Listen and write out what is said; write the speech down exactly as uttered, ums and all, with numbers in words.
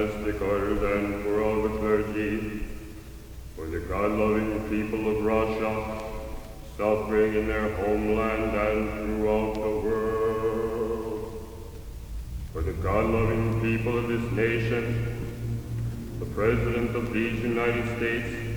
monastic orders and for all the clergy, for the God-loving people of Russia, suffering in their homeland and throughout the world, for the God-loving people of this nation, the President of these United States,